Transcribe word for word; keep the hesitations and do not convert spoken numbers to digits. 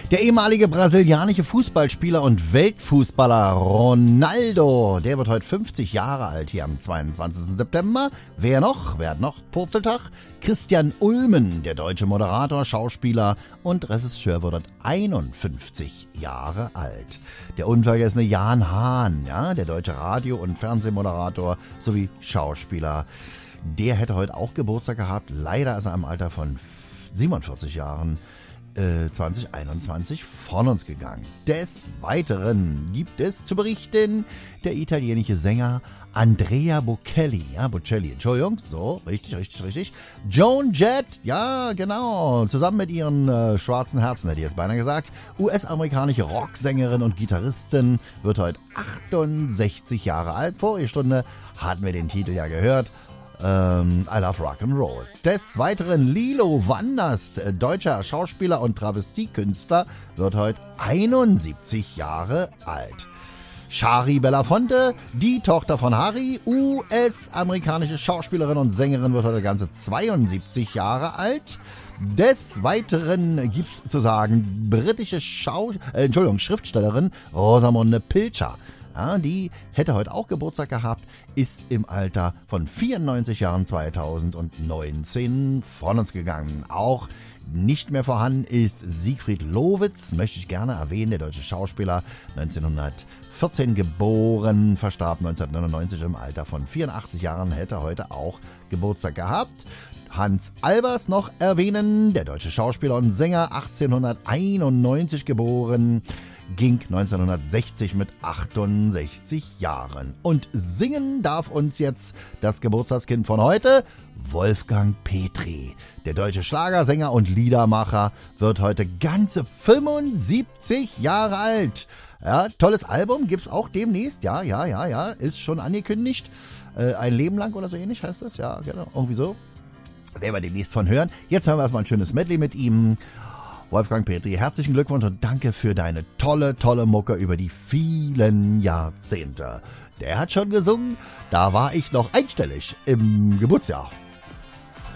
Der ehemalige brasilianische Fußballspieler und Weltfußballer Ronaldo, der wird heute fünfzig Jahre alt, hier am zweiundzwanzigsten September. Wer noch? Wer hat noch Purzeltag? Christian Ulmen, der deutsche Moderator, Schauspieler und Regisseur, wird heute einundfünfzig Jahre alt. Der unvergessene Jan Hahn, ja, der deutsche Radio- und Fernsehmoderator sowie Schauspieler, der hätte heute auch Geburtstag gehabt. Leider ist er im Alter von siebenundvierzig Jahren zwanzig einundzwanzig von uns gegangen. Des Weiteren gibt es zu berichten, der italienische Sänger Andrea Bocelli, ja, Bocelli, Entschuldigung, so, richtig, richtig, richtig. Joan Jett, ja, genau, zusammen mit ihren äh, schwarzen Herzen, hätte ich jetzt beinahe gesagt. U S-amerikanische Rocksängerin und Gitarristin, wird heute achtundsechzig Jahre alt. Vorige Stunde hatten wir den Titel ja gehört. Ähm, I Love Rock'n'Roll. Des Weiteren Lilo Wanders, deutscher Schauspieler und Travestiekünstler, wird heute einundsiebzig Jahre alt. Shari Belafonte, die Tochter von Harry, U S-amerikanische Schauspielerin und Sängerin, wird heute ganze zweiundsiebzig Jahre alt. Des Weiteren gibt's zu sagen britische Schau äh, Entschuldigung, Schriftstellerin Rosamunde Pilcher. Ja, die hätte heute auch Geburtstag gehabt, ist im Alter von vierundneunzig Jahren zweitausendneunzehn von uns gegangen. Auch nicht mehr vorhanden ist Siegfried Lowitz, möchte ich gerne erwähnen, der deutsche Schauspieler, neunzehnhundertvierzehn geboren, verstarb neunzehnhundertneunundneunzig im Alter von vierundachtzig Jahren, hätte heute auch Geburtstag gehabt. Hans Albers noch erwähnen, der deutsche Schauspieler und Sänger, achtzehnhunderteinundneunzig geboren, ging neunzehnhundertsechzig mit achtundsechzig Jahren. Und singen darf uns jetzt das Geburtstagskind von heute, Wolfgang Petri. Der deutsche Schlagersänger und Liedermacher wird heute ganze fünfundsiebzig Jahre alt. Ja, tolles Album gibt's auch demnächst. Ja, ja, ja, ja, ist schon angekündigt. Äh, ein Leben lang oder so ähnlich heißt das. Ja, genau, irgendwie so. Werden wir demnächst von hören. Jetzt haben wir erstmal ein schönes Medley mit ihm. Wolfgang Petri, herzlichen Glückwunsch und danke für deine tolle, tolle Mucke über die vielen Jahrzehnte. Der hat schon gesungen, da war ich noch einstellig im Geburtsjahr.